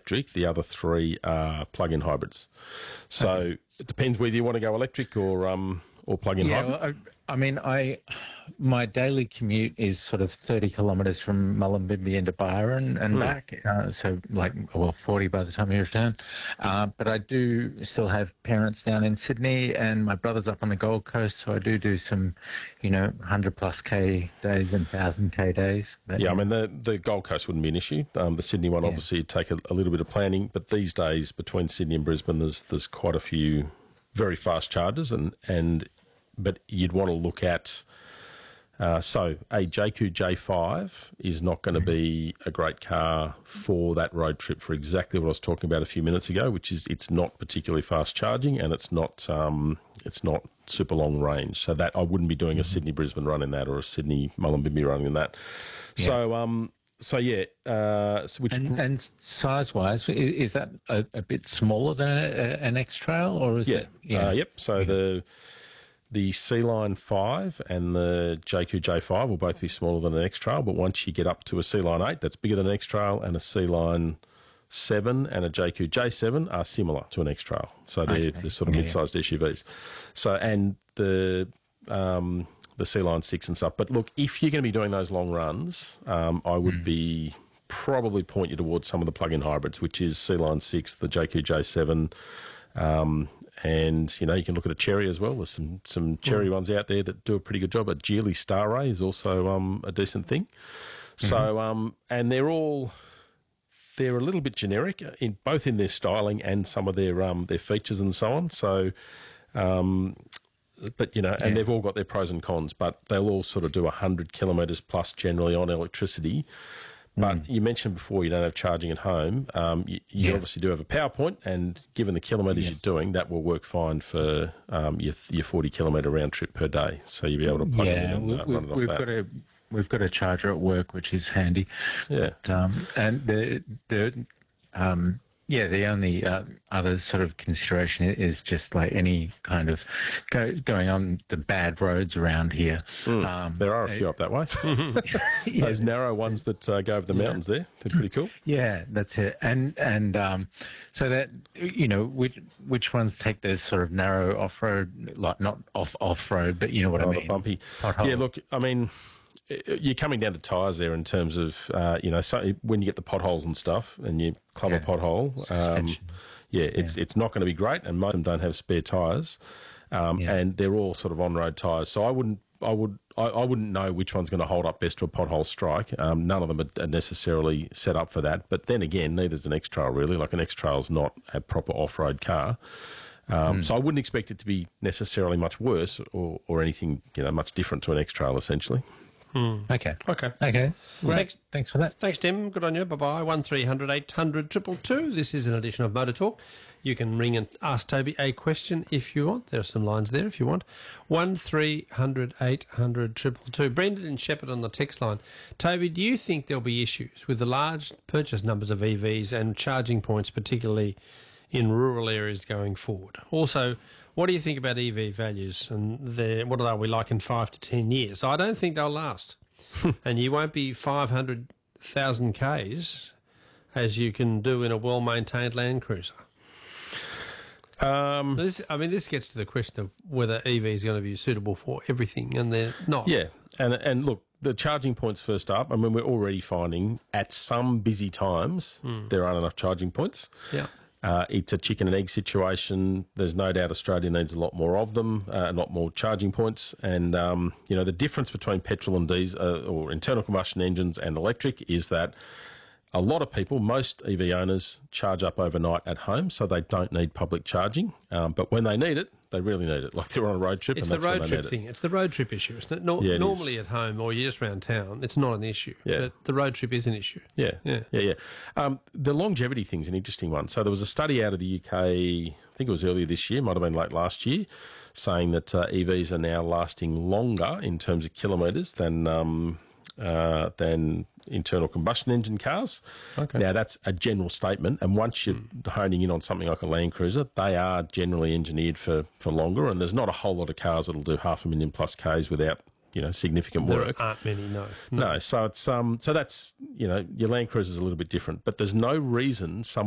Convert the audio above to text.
electric. The other three are plug-in hybrids. So it depends whether you want to go electric or plug-in hybrid. Well, I mean, my daily commute is sort of 30 kilometres from Mullumbimby into Byron and back, so 40 by the time you return. But I do still have parents down in Sydney, and my brother's up on the Gold Coast, so I do some, 100+ K days and 1,000 K days. But, I mean, the Gold Coast wouldn't be an issue. The Sydney one, obviously, would take a little bit of planning, but these days between Sydney and Brisbane, there's quite a few very fast chargers, but you'd want to look at. So a JQ J5 is not going to be a great car for that road trip for exactly what I was talking about a few minutes ago, which is it's not particularly fast charging and it's not super long range. So that I wouldn't be doing a Sydney Brisbane run in that or a Sydney Mullumbimby run in that. Yeah. And size-wise, is that a bit smaller than an X-Trail, or is it? Yep. So the C-Line 5 and the JQ J5 will both be smaller than an X-Trail, but once you get up to a C-Line 8, that's bigger than an X-Trail, and a C-Line 7 and a JQ J7 are similar to an X-Trail. So they're sort of mid-sized SUVs. So, and the C-Line 6 and stuff. But look, if you're going to be doing those long runs, I would be probably point you towards some of the plug-in hybrids, which is C-Line 6, the JQ J7, and, you can look at a Cherry as well. There's some Cherry ones out there that do a pretty good job. A Geely Star Ray is also a decent thing. So, and they're a little bit generic, both in their styling and some of their features and so on. So, but, and they've all got their pros and cons, but they'll all sort of do 100 kilometres plus generally on electricity. But you mentioned before you don't have charging at home. You obviously do have a power point, and given the kilometres you're doing, that will work fine for your 40 kilometre round trip per day. So you'll be able to plug it in and run it off that. We've got a charger at work, which is handy. Yeah. But, and the only other sort of consideration is just like any kind of going on the bad roads around here. There are a few up that way. Those narrow ones that go over the mountains there, they're pretty cool. Yeah, that's it. And so that, which ones take those sort of narrow off-road, like not off-road, but you know what I mean? Bumpy. Pothole. Yeah, look, I mean, you're coming down to tyres there in terms of, so when you get the potholes and stuff and you club a pothole, it's not going to be great, and most of them don't have spare tyres, and they're all sort of on-road tyres. So I wouldn't know which one's going to hold up best to a pothole strike. None of them are necessarily set up for that. But then again, neither's an X-Trail really. Like an X-Trail's not a proper off-road car. So I wouldn't expect it to be necessarily much worse or anything, much different to an X-Trail essentially. Okay. Great. Thanks for that. Thanks, Tim. Good on you. Bye-bye. 1300 800 222. This is an edition of Motor Talk. You can ring and ask Toby a question if you want. There are some lines there if you want. 1300 800 222. Brendan and Shepherd on the text line. Toby, do you think there'll be issues with the large purchase numbers of EVs and charging points, particularly in rural areas going forward? Also, what do you think about EV values and what are we like in 5 to 10 years? I don't think they'll last. And you won't be 500,000 Ks as you can do in a well-maintained Land Cruiser. This gets to the question of whether EV is going to be suitable for everything, and they're not. Yeah, and look, the charging points first up, I mean, we're already finding at some busy times there aren't enough charging points. Yeah. It's a chicken and egg situation. There's no doubt Australia needs a lot more of them, a lot more charging points. And, the difference between petrol and diesel or internal combustion engines and electric is that a lot of people, most EV owners, charge up overnight at home, so they don't need public charging. But when they need it, they really need it. Like they're on a road trip. It's and the that's road trip thing. It's the road trip issue. It's not, normally at home or you're just around town, it's not an issue. Yeah. But the road trip is an issue. Yeah. The longevity thing's an interesting one. So there was a study out of the UK, I think it was earlier this year, might have been late last year, saying that EVs are now lasting longer in terms of kilometres than internal combustion engine cars. Okay. Now, that's a general statement, and once you're honing in on something like a Land Cruiser, they are generally engineered for longer, and there's not a whole lot of cars that'll do 500,000 plus Ks without significant work. There aren't many, no. So it's so that's your Land Cruiser is a little bit different, but there's no reason